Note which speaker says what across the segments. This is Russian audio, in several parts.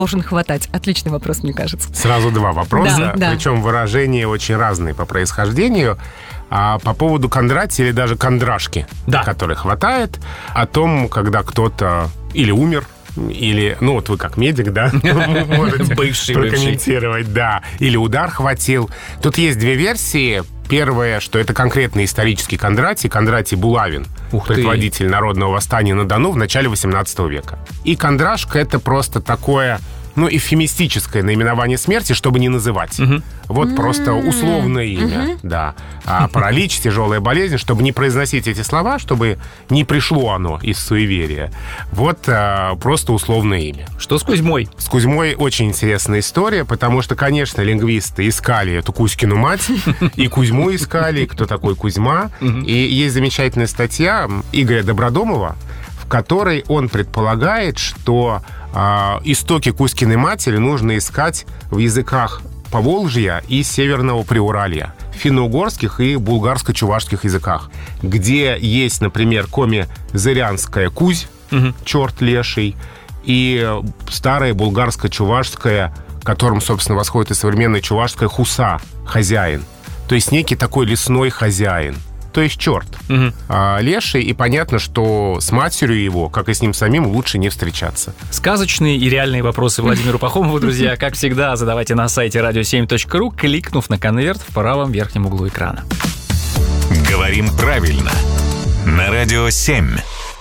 Speaker 1: должен хватать? Отличный вопрос, мне кажется.
Speaker 2: Сразу два вопроса,
Speaker 1: Да.
Speaker 2: причем выражения очень разные по происхождению. А по поводу Кондратия или даже Кондрашки, который хватает, о том, когда кто-то или умер, или, ну вот вы как медик, да, можете прокомментировать, да, или удар хватил. Тут есть две версии. Первое, что это конкретный исторический Кондратий Булавин, предводитель народного восстания на Дону в начале 18 века. И Кондрашка — это просто такое, эвфемистическое наименование смерти, чтобы не называть. Вот просто условное имя, да. А паралич, тяжелая болезнь, чтобы не произносить эти слова, чтобы не пришло оно из суеверия. Вот просто условное имя.
Speaker 3: Что с Кузьмой?
Speaker 2: С Кузьмой очень интересная история, потому что, конечно, лингвисты искали эту Кузькину мать, и Кузьму искали, и кто такой Кузьма. И есть замечательная статья Игоря Добродомова, в которой он предполагает, что истоки Кузькиной матери нужно искать в языках Поволжья и Северного Приуралья, финно-угорских и булгарско-чувашских языках, где есть, например, коми-зырянская «кузь», черт леший, и старая булгарско-чувашская, которым, собственно, восходит и современная чувашская «хуса», хозяин. То есть некий такой лесной хозяин. То есть черт. Леший, и понятно, что с матерью его, как и с ним самим, лучше не встречаться.
Speaker 3: Сказочные и реальные вопросы Владимиру Пахомову, друзья, как всегда, задавайте на сайте radio7.ru, кликнув на конверт в правом верхнем углу экрана.
Speaker 4: Говорим правильно. На Радио 7.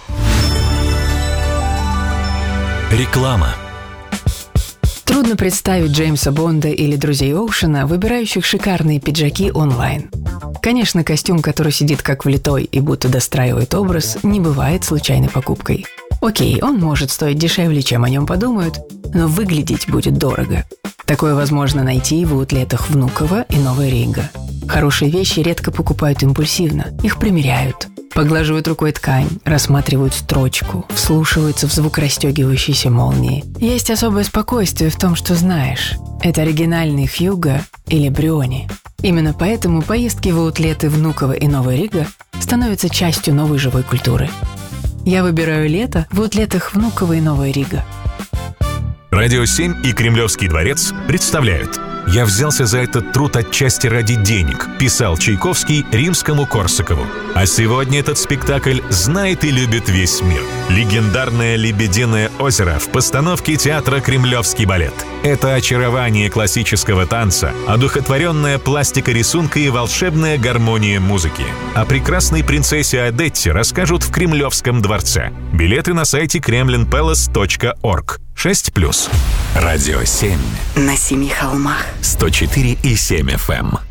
Speaker 4: Реклама.
Speaker 5: Трудно представить Джеймса Бонда или друзей Оушена, выбирающих шикарные пиджаки онлайн. Конечно, костюм, который сидит как влитой и будто достраивает образ, не бывает случайной покупкой. Окей, он может стоить дешевле, чем о нем подумают, но выглядеть будет дорого. Такое возможно найти в аутлетах Внуково и Новой Рига. Хорошие вещи редко покупают импульсивно, их примеряют. Поглаживают рукой ткань, рассматривают строчку, вслушиваются в звук расстегивающейся молнии. Есть особое спокойствие в том, что знаешь, это оригинальный Хьюго или Бриони. Именно поэтому поездки в аутлеты Внуково и Новой Рига становятся частью новой живой культуры. Я выбираю лето в аутлетах Внуково и Новой Рига.
Speaker 4: Радио 7 и Кремлевский дворец представляют. «Я взялся за этот труд отчасти ради денег», писал Чайковский Римскому Корсакову. А сегодня этот спектакль знает и любит весь мир. Легендарное «Лебединое озеро» в постановке театра «Кремлевский балет». Это очарование классического танца, одухотворенная пластика рисунка и волшебная гармония музыки. О прекрасной принцессе Адетте расскажут в Кремлевском дворце. Билеты на сайте kremlinpalace.org. 6+. Радио 7.
Speaker 6: На 7 холмах.
Speaker 4: 104,7 FM.